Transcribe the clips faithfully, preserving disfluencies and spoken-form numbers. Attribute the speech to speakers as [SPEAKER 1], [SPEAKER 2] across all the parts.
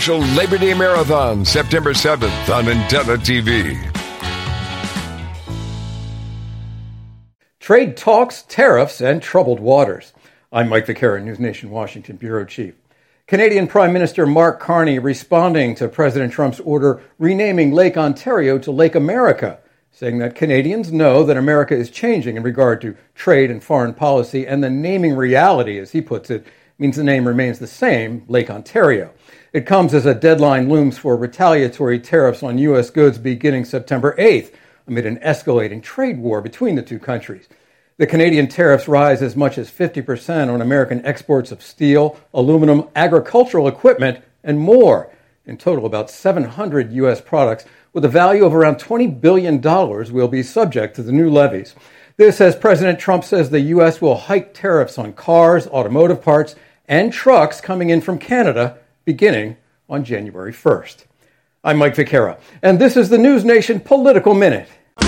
[SPEAKER 1] Official Labor Day Marathon, September seventh on Antenna T V.
[SPEAKER 2] Trade talks, tariffs, and troubled waters. I'm Mike Vaquera, News Nation Washington Bureau Chief. Canadian Prime Minister Mark Carney responding to President Trump's order renaming Lake Ontario to Lake America, saying that Canadians know that America is changing in regard to trade and foreign policy, and the naming reality, as he puts it, means the name remains the same, Lake Ontario. It comes as a deadline looms for retaliatory tariffs on U S goods beginning September eighth, amid an escalating trade war between the two countries. The Canadian tariffs rise as much as fifty percent on American exports of steel, aluminum, agricultural equipment, and more. In total, about seven hundred U S products with a value of around twenty billion dollars will be subject to the new levies. This as President Trump says the U S will hike tariffs on cars, automotive parts, and trucks coming in from Canada beginning on January first. I'm Mike Vaquera, and this is the News Nation Political Minute.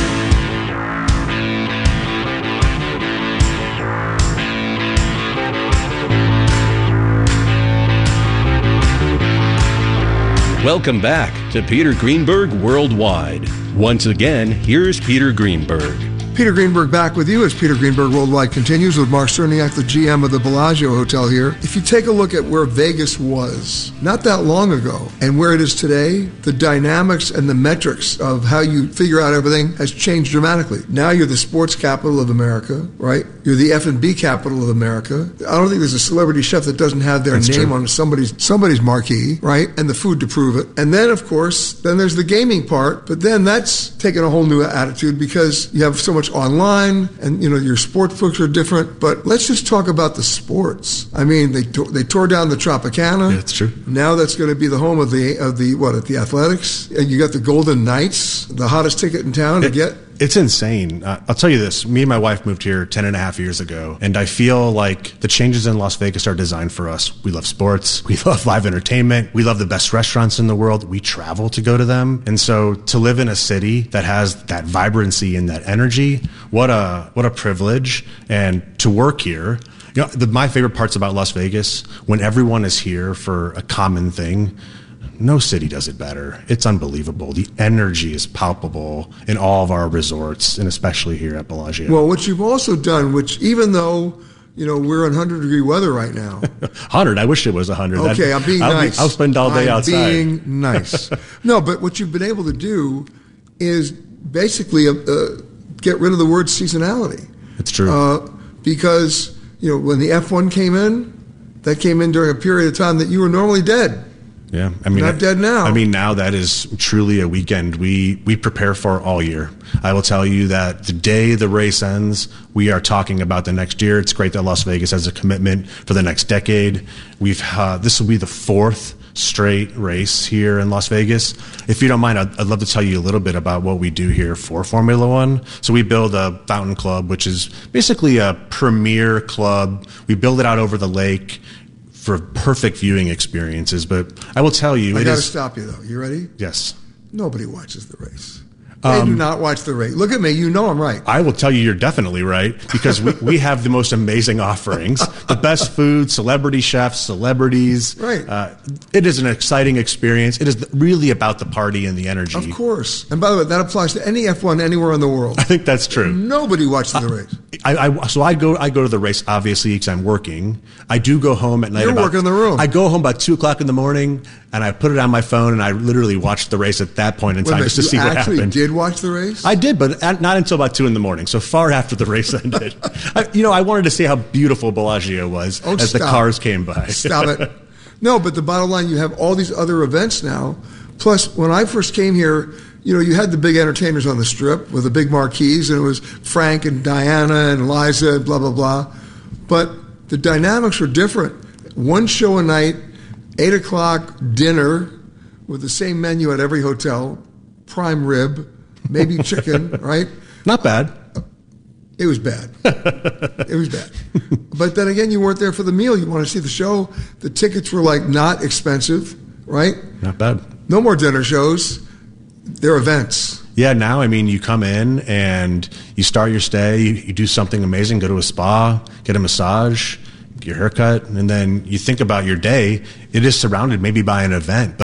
[SPEAKER 3] Welcome back to Peter Greenberg Worldwide. Once again, here's Peter Greenberg.
[SPEAKER 4] Peter Greenberg back with you as Peter Greenberg Worldwide continues with Mark Cerniak, the G M of the Bellagio Hotel here. If you take a look at where Vegas was not that long ago and where it is today, the dynamics and the metrics of how you figure out everything has changed dramatically. Now you're the sports capital of America, right? You're the F and B capital of America. I don't think there's a celebrity chef that doesn't have their That's name true. on somebody's somebody's marquee, right? And the food to prove it. And then, of course, then there's the gaming part, but then that's taken a whole new attitude because you have so much online, and you know your sports books are different. But let's just talk about the sports. I mean, they tore, they tore down the Tropicana.
[SPEAKER 3] Yeah, that's true.
[SPEAKER 4] Now that's going to be the home of the of the what at the Athletics, and you got the Golden Knights, the hottest ticket in town to
[SPEAKER 5] it,
[SPEAKER 4] get.
[SPEAKER 5] It's insane. Uh, I'll tell you this. Me and my wife moved here ten and a half years ago, and I feel like the changes in Las Vegas are designed for us. We love sports. We love live entertainment. We love the best restaurants in the world. We travel to go to them. And so to live in a city that has that vibrancy and that energy, what a what a privilege. And to work here, you know, the, my favorite parts about Las Vegas, when everyone is here for a common thing, no city does it better. It's unbelievable. The energy is palpable in all of our resorts, and especially here at Bellagio.
[SPEAKER 4] Well, what you've also done, which even though, you know, we're in one hundred degree weather right now.
[SPEAKER 5] one hundred. I wish it was one hundred.
[SPEAKER 4] Okay,
[SPEAKER 5] That'd,
[SPEAKER 4] I'm being
[SPEAKER 5] I'll
[SPEAKER 4] nice.
[SPEAKER 5] Be, I'll spend all day
[SPEAKER 4] I'm
[SPEAKER 5] outside.
[SPEAKER 4] being nice. No, but what you've been able to do is basically uh, uh, get rid of the word seasonality.
[SPEAKER 5] It's true.
[SPEAKER 4] Uh, because, you know, when the F one came in, that came in during a period of time that you were normally dead.
[SPEAKER 5] Yeah, I mean,
[SPEAKER 4] not dead now.
[SPEAKER 5] I mean, now that is truly a weekend we we prepare for all year. I will tell you that the day the race ends, we are talking about the next year. It's great that Las Vegas has a commitment for the next decade. We've uh, this will be the fourth straight race here in Las Vegas. If you don't mind, I'd, I'd love to tell you a little bit about what we do here for Formula One. So we build a fountain club, which is basically a premier club. We build it out over the lake for perfect viewing experiences. But I will tell you,
[SPEAKER 4] I
[SPEAKER 5] it
[SPEAKER 4] got to
[SPEAKER 5] is,
[SPEAKER 4] stop you though. You ready?
[SPEAKER 5] Yes.
[SPEAKER 4] Nobody watches the race. They
[SPEAKER 5] Um,
[SPEAKER 4] do not watch the race. Look at me. You know I'm right.
[SPEAKER 5] I will tell you you're definitely right, because we, we have the most amazing offerings, the best food, celebrity chefs, celebrities.
[SPEAKER 4] Right.
[SPEAKER 5] Uh, it is an exciting experience. It is really about the party and the energy.
[SPEAKER 4] Of course. And by the way, that applies to any F one anywhere in the world.
[SPEAKER 5] I think that's true.
[SPEAKER 4] Nobody watches the race.
[SPEAKER 5] I, I, so I go I go to the race, obviously, because I'm working. I do go home at night.
[SPEAKER 4] You're
[SPEAKER 5] about,
[SPEAKER 4] working in the room.
[SPEAKER 5] I go home about two o'clock in the morning, and I put it on my phone, and I literally watch the race at that point in
[SPEAKER 4] Wait a
[SPEAKER 5] time
[SPEAKER 4] minute,
[SPEAKER 5] just to
[SPEAKER 4] you
[SPEAKER 5] see what
[SPEAKER 4] actually
[SPEAKER 5] happened.
[SPEAKER 4] did watch the race?
[SPEAKER 5] I did, but not until about two in the morning, so far after the race ended. I, you know, I wanted to see how beautiful Bellagio was
[SPEAKER 4] Oh,
[SPEAKER 5] as the
[SPEAKER 4] stop.
[SPEAKER 5] cars came by.
[SPEAKER 4] Stop it. No, but the bottom line, you have all these other events now. Plus, when I first came here, you know, you had the big entertainers on the strip with the big marquees, and it was Frank and Diana and Liza and blah, blah, blah. But the dynamics were different. One show a night, eight o'clock dinner with the same menu at every hotel, prime rib, maybe chicken, right?
[SPEAKER 5] Not bad.
[SPEAKER 4] It was bad. It was bad. But then again, you weren't there for the meal. You want to see the show. The tickets were like not expensive, right?
[SPEAKER 5] Not bad.
[SPEAKER 4] No more dinner shows. They're events.
[SPEAKER 5] Yeah, now, I mean, you come in and you start your stay, you, you do something amazing, go to a spa, get a massage, get your haircut, and then you think about your day. It is surrounded maybe by an event, but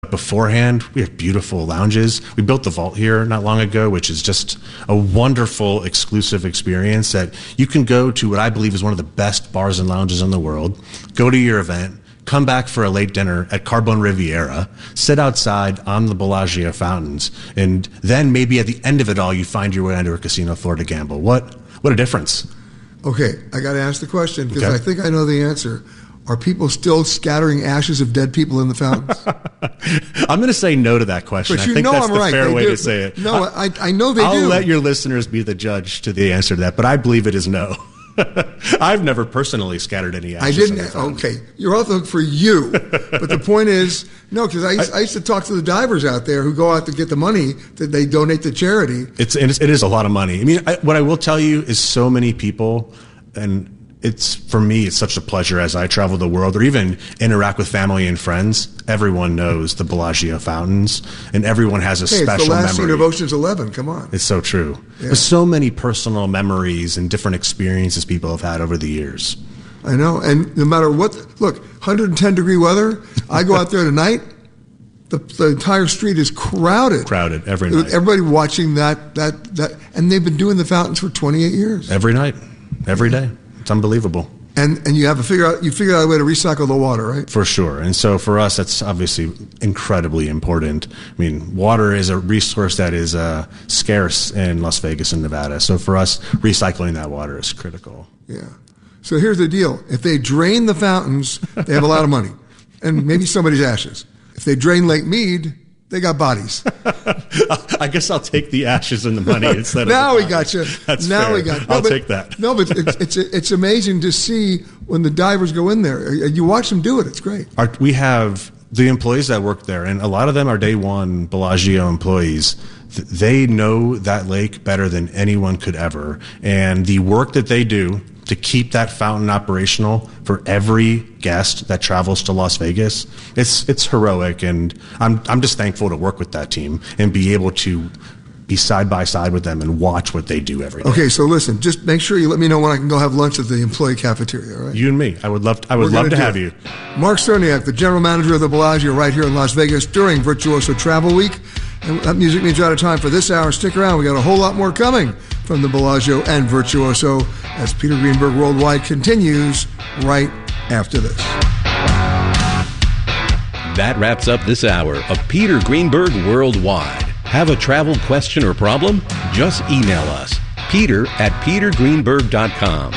[SPEAKER 5] beforehand, we have beautiful lounges. We built the Vault here not long ago, which is just a wonderful, exclusive experience that you can go to what I believe is one of the best bars and lounges in the world, go to your event, come back for a late dinner at Carbone Riviera, sit outside on the Bellagio fountains, and then maybe at the end of it all, you find your way onto a casino floor to gamble. What, what a difference.
[SPEAKER 4] Okay, I got to ask the question because
[SPEAKER 5] Okay.
[SPEAKER 4] I think I know the answer. Are people still scattering ashes of dead people in the fountains?
[SPEAKER 5] I'm going to say no to that question.
[SPEAKER 4] But you
[SPEAKER 5] I think
[SPEAKER 4] know
[SPEAKER 5] that's
[SPEAKER 4] I'm
[SPEAKER 5] the
[SPEAKER 4] right.
[SPEAKER 5] fair
[SPEAKER 4] They
[SPEAKER 5] way
[SPEAKER 4] do.
[SPEAKER 5] to say it.
[SPEAKER 4] No, I, I know they
[SPEAKER 5] I'll
[SPEAKER 4] do.
[SPEAKER 5] let your listeners be the judge to the answer to that, but I believe it is no. I've never personally scattered any
[SPEAKER 4] I
[SPEAKER 5] ashes.
[SPEAKER 4] didn't. Okay, you're off the hook for you. But the point is, no, because I, used- I used to talk to the divers out there who go out to get the money that they donate to charity.
[SPEAKER 5] It's, it's it is a lot of money. I mean, I, what I will tell you is so many people, and it's for me, it's such a pleasure as I travel the world or even interact with family and friends. Everyone knows the Bellagio fountains, and everyone has a
[SPEAKER 4] Hey, it's
[SPEAKER 5] special
[SPEAKER 4] the last scene
[SPEAKER 5] memory.
[SPEAKER 4] of Ocean's Eleven. Come on.
[SPEAKER 5] It's so true.
[SPEAKER 4] Yeah.
[SPEAKER 5] There's so many personal memories and different experiences people have had over the years.
[SPEAKER 4] I know. And no matter what, look, one hundred ten degree weather, I go out there tonight, the, the entire street is crowded.
[SPEAKER 5] Crowded every night.
[SPEAKER 4] Everybody watching that, that, that, and they've been doing the fountains for twenty-eight years.
[SPEAKER 5] Every night, every day. It's unbelievable.
[SPEAKER 4] And and you have to figure out you figure out a way to recycle the water, right?
[SPEAKER 5] For sure. And so for us, that's obviously incredibly important. I mean, water is a resource that is uh, scarce in Las Vegas and Nevada. So for us, recycling that water is critical.
[SPEAKER 4] Yeah. So here's the deal. If they drain the fountains, they have a lot of money. And maybe somebody's ashes. If they drain Lake Mead, they got bodies.
[SPEAKER 5] I guess I'll take the ashes and the money instead of
[SPEAKER 4] now
[SPEAKER 5] the
[SPEAKER 4] we
[SPEAKER 5] bodies.
[SPEAKER 4] got you.
[SPEAKER 5] That's
[SPEAKER 4] now
[SPEAKER 5] fair.
[SPEAKER 4] we got. No,
[SPEAKER 5] I'll
[SPEAKER 4] but-
[SPEAKER 5] take that.
[SPEAKER 4] No, but it's, it's it's amazing to see when the divers go in there. You watch them do it. It's great.
[SPEAKER 5] Our, we have the employees that work there, and a lot of them are day one Bellagio employees. Th- They know that lake better than anyone could ever. And the work that they do to keep that fountain operational for every guest that travels to Las Vegas, it's it's heroic. And I'm I'm just thankful to work with that team and be able to be side by side with them and watch what they do every day.
[SPEAKER 4] Okay, so listen, just make sure you let me know when I can go have lunch at the employee cafeteria, all right?
[SPEAKER 5] You and me. I would love to, I would
[SPEAKER 4] We're
[SPEAKER 5] love
[SPEAKER 4] gonna
[SPEAKER 5] to
[SPEAKER 4] do
[SPEAKER 5] have
[SPEAKER 4] it.
[SPEAKER 5] you.
[SPEAKER 4] Mark Cerniak, the general manager of the Bellagio right here in Las Vegas during Virtuoso Travel Week. And that music means we're out of time for this hour. Stick around. We got a whole lot more coming from the Bellagio and Virtuoso as Peter Greenberg Worldwide continues right after this.
[SPEAKER 3] That wraps up this hour of Peter Greenberg Worldwide. Have a travel question or problem? Just email us, peter at peter greenberg dot com.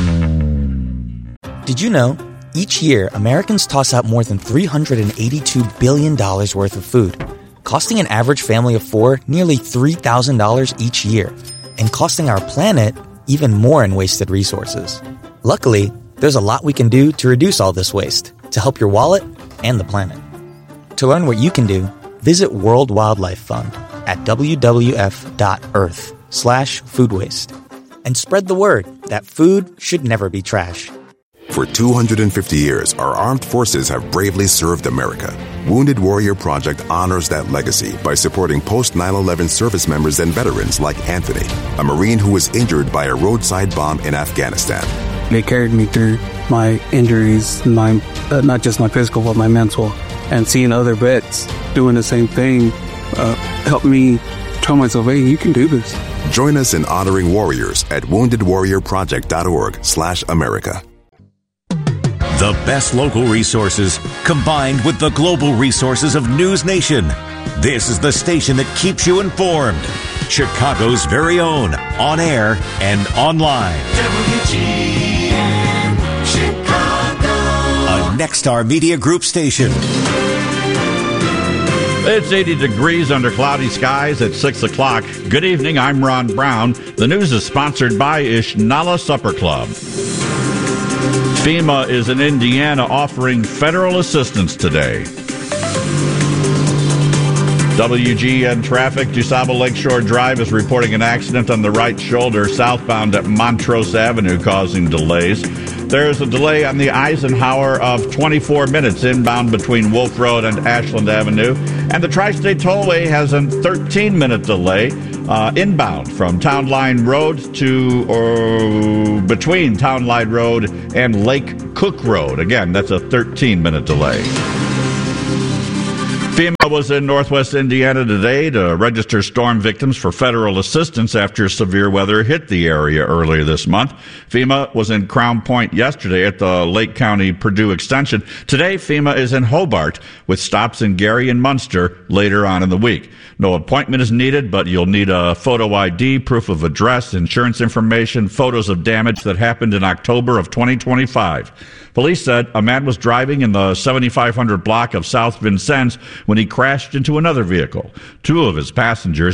[SPEAKER 6] Did you know? Each year, Americans toss out more than three hundred eighty-two billion dollars worth of food, costing an average family of four nearly three thousand dollars each year, and costing our planet even more in wasted resources. Luckily, there's a lot we can do to reduce all this waste to help your wallet and the planet. To learn what you can do, visit World Wildlife Fund at w w f dot earth slash food waste and spread the word that food should never be trash.
[SPEAKER 7] For two hundred fifty years, our armed forces have bravely served America. Wounded Warrior Project honors that legacy by supporting post nine eleven service members and veterans like Anthony, a Marine who was injured by a roadside bomb in Afghanistan.
[SPEAKER 8] They carried me through my injuries, my uh, not just my physical, but my mental. And seeing other vets doing the same thing uh, helped me tell myself, hey, you can do this.
[SPEAKER 7] Join us in honoring warriors at wounded warrior project dot org slash America.
[SPEAKER 9] The best local resources combined with the global resources of News Nation. This is the station that keeps you informed. Chicago's very own, on air and online.
[SPEAKER 10] W G N Chicago.
[SPEAKER 9] A Nexstar Media Group station.
[SPEAKER 11] It's eighty degrees under cloudy skies at six o'clock. Good evening, I'm Ron Brown. The news is sponsored by Ishnala Supper Club. FEMA is in Indiana offering federal assistance today. W G N Traffic, DuSable Lakeshore Drive is reporting an accident on the right shoulder southbound at Montrose Avenue causing delays. There is a delay on the Eisenhower of twenty-four minutes inbound between Wolf Road and Ashland Avenue. And the Tri-State Tollway has a thirteen-minute delay uh, inbound from Town Line Road to, or between Town Line Road and Lake Cook Road. Again, that's a thirteen-minute delay. FEMA was in northwest Indiana today to register storm victims for federal assistance after severe weather hit the area earlier this month. FEMA was in Crown Point yesterday at the Lake County Purdue Extension. Today, FEMA is in Hobart with stops in Gary and Munster later on in the week. No appointment is needed, but you'll need a photo I D, proof of address, insurance information, photos of damage that happened in October of twenty twenty-five. Police said a man was driving in the seventy-five hundred block of South Vincennes when he crashed into another vehicle. Two of his passengers